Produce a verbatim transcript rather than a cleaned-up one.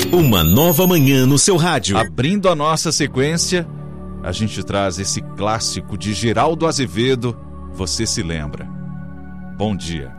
Uma nova manhã no seu rádio. Abrindo a nossa sequência, a gente traz esse clássico de Geraldo Azevedo, Você Se Lembra. Bom dia.